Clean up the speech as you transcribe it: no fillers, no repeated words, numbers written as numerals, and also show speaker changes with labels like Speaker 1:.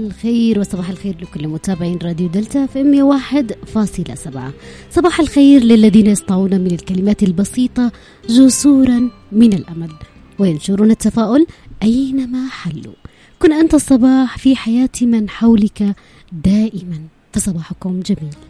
Speaker 1: الخير وصباح الخير لكل متابعين راديو دلتا في 101.7. صباح الخير للذين يسطعون من الكلمات البسيطة جسورا من الأمل وينشرون التفاؤل أينما حلوا. كن أنت الصباح في حياة من حولك دائما، فصباحكم جميل.